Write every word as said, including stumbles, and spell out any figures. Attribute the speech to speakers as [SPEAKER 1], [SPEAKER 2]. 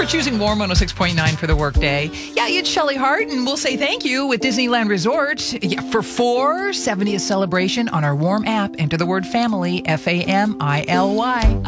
[SPEAKER 1] choosing Warm one oh six point nine for the workday. Yeah, it's Shelley Hart, and we'll say thank you with Disneyland Resort yeah, for four seventieth celebration on our Warm app. Enter the word family, F A M I L Y.